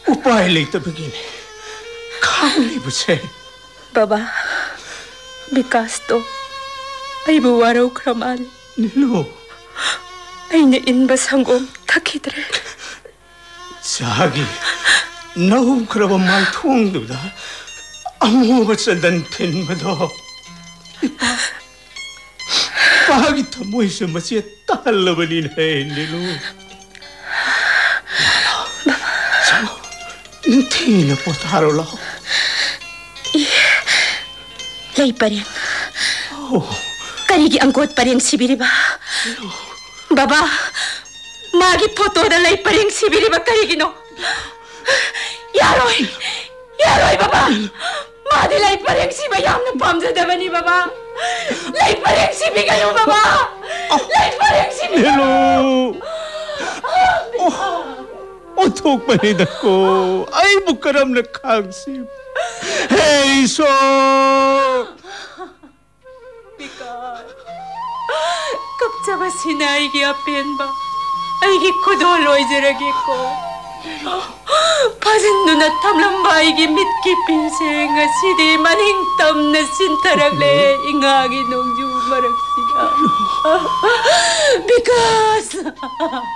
उपाय लेतबगिने खांगलिबसे बाबा विकास तो अइबु वारौख्रा माले नीलू अइने इनबा संगोम थकिद्रे जागी नौख्रब माइथोंदुदा अमोब चंदन फिनबदो पागी थमोइसे मचे तालबनी है नीलू इंथीन पोतारो लो लई परें करीगी अंकोत परें सिबिरिबा बाबा मागी फोटो दा लई परें सिबिरिबा करीगिनो यारोय यारोय बाबा मादी लई परें सिबा यामना पामजदबनी बाबा लई परें सिबिगनो बाबा लई परें सिबिगनो ओथोक पने दको आई बुकरम न खांगसी हे ईश्वर विकास कब जब सिनाई अपेन बा आईगी खुदो लोइजरगे को फाजिंदुना थमलंबाईगी मिटकी पिंसे ngasidi maning tamna sintharagle ingagi nongju maraksia विकास